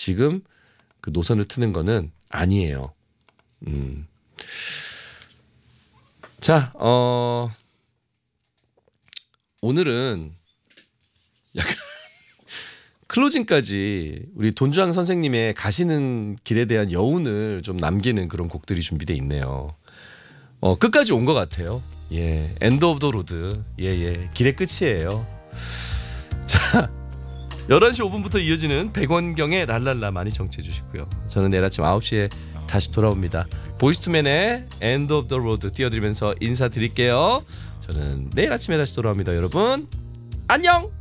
지금 그 노선을 트는 거는 아니에요. 자, 오늘은 약간 클로징까지 우리 돈주왕 선생님의 가시는 길에 대한 여운을 좀 남기는 그런 곡들이 준비되어 있네요. 끝까지 온 것 같아요. 예, 엔드 오브 더 로드. 예, 길의 끝이에요. 자, 11시 5분부터 이어지는 백원경의 랄랄라 많이 청취해 주시고요. 저는 내일 아침 9시에 다시 돌아옵니다. 보이스투맨의 엔드 오브 더 로드 띄워드리면서 인사드릴게요. 저는 내일 아침에 다시 돌아옵니다. 여러분 안녕.